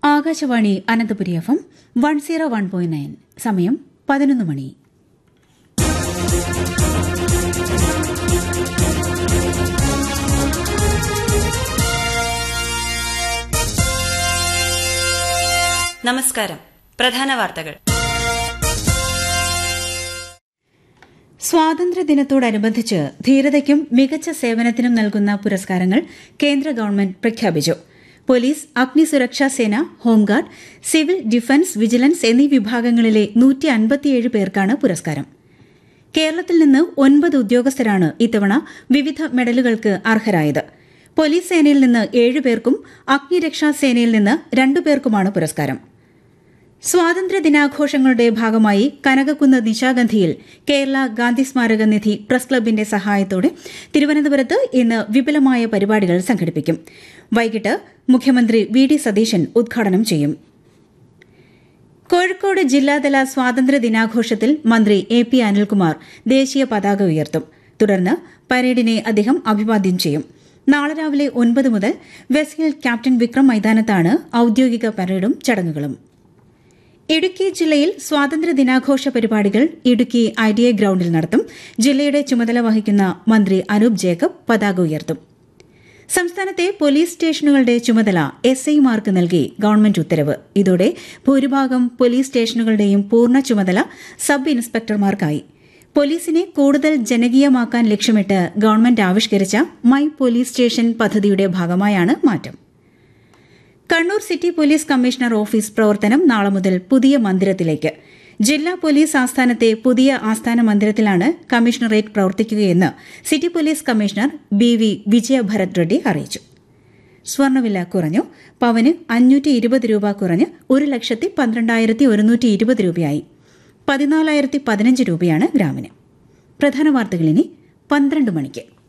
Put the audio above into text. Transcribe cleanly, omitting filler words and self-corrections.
Akashvani Ananthapuri FM 101.9. സമയം 11 മണി. നമസ്കാരം. പ്രധാന വാർത്തകൾ. സ്വാതന്ത്ര്യദിനത്തോടനുബന്ധിച്ച് ധീരതയ്ക്കും മികച്ച സേവനത്തിനും നൽകുന്ന പുരസ്കാരങ്ങൾ കേന്ദ്ര ഗവൺമെന്റ് പ്രഖ്യാപിച്ചു. പോലീസ്, അഗ്നിസുരക്ഷാ സേന, ഹോംഗാർഡ്, സിവിൽ ഡിഫൻസ്, വിജിലൻസ് എന്നീ വിഭാഗങ്ങളിലെ 157 പേർക്കാണ് പുരസ്കാരം. കേരളത്തിൽ നിന്ന് 9 ഉദ്യോഗസ്ഥരാണ് ഇത്തവണ വിവിധ മെഡലുകൾക്ക് അർഹരായത്. പോലീസ് സേനയിൽ നിന്ന് 7 പേർക്കും അഗ്നിരക്ഷാ സേനയിൽ നിന്ന് 2 പേർക്കുമാണ് പുരസ്കാരം. സ്വാതന്ത്ര്യദിനാഘോഷങ്ങളുടെ ഭാഗമായി കനകക്കുന്ന് നിശാഗന്ധിയിൽ കേരള ഗാന്ധി സ്മാരക നിധി പ്രസ് ക്ലബിന്റെ സഹായത്തോടെ തിരുവനന്തപുരത്ത് ഇന്ന് വിപുലമായ പരിപാടികൾ സംഘടിപ്പിക്കും. വൈകിട്ട് മുഖ്യമന്ത്രി വി.ഡി. സതീശൻ ഉദ്ഘാടനം ചെയ്യും. കോഴിക്കോട് ജില്ലാതല സ്വാതന്ത്ര്യദിനാഘോഷത്തിൽ മന്ത്രി എ.പി. അനിൽകുമാർ ദേശീയ പതാക ഉയർത്തും. തുടർന്ന് പരേഡിനെ അദ്ദേഹം അഭിവാദ്യം ചെയ്യും. നാളെ രാവിലെ 9 മുതൽ വെസ്റ്റ് ഹിൽ ക്യാപ്റ്റൻ വിക്രം മൈതാനത്താണ് ഔദ്യോഗിക പരേഡും ചടങ്ങുകളും. ഇടുക്കി ജില്ലയിൽ സ്വാതന്ത്ര്യദിനാഘോഷ പരിപാടികൾ ഇടുക്കി IDA ഗ്രൌണ്ടിൽ നടത്തും. ജില്ലയുടെ ചുമതല വഹിക്കുന്ന മന്ത്രി അനൂപ് ജേക്കബ് പതാക ഉയർത്തും. സംസ്ഥാനത്തെ പോലീസ് സ്റ്റേഷനുകളുടെ ചുമതല SI-മാർക്ക് നൽകി ഗവൺമെന്റ് ഉത്തരവ്. ഇതോടെ ഭൂരിഭാഗം പോലീസ് സ്റ്റേഷനുകളുടെയും പൂർണ്ണ ചുമതല സബ് ഇൻസ്പെക്ടർമാർക്കായി. പോലീസിനെ കൂടുതൽ ജനകീയമാക്കാൻ ലക്ഷ്യമിട്ട് ഗവൺമെന്റ് ആവിഷ്കരിച്ച മൈ പോലീസ് സ്റ്റേഷൻ പദ്ധതിയുടെ ഭാഗമായാണ് മാറ്റം. Kannur city police commissioner office പ്രവർത്തനം നാളെ മുതൽ പുതിയ മന്ദിരത്തിലേക്ക്. ജില്ലാ പോലീസ് ആസ്ഥാനത്തെ പുതിയ ആസ്ഥാന മന്ദിരത്തിലാണ് commissionerate പ്രവർത്തിക്കുകയെന്ന് city police commissioner BV Vijayabharath Reddy അറിയിച്ചു. സ്വർണ്ണവില കുറഞ്ഞു. പവന് 520 രൂപ കുറഞ്ഞ് 1,12,120 രൂപയായി. 14,015 രൂപയാണ് ഗ്രാമിന്. പ്രധാന വാർത്തകൾ ഇനി 12 മണിക്ക്.